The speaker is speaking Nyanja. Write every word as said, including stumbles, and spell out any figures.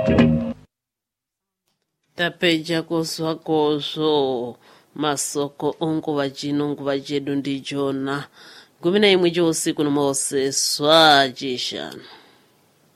tapeja kozwakozo masoko onkuva cino nkuva cedu ndi jona kumi na imwe ca usiku nomose swajixana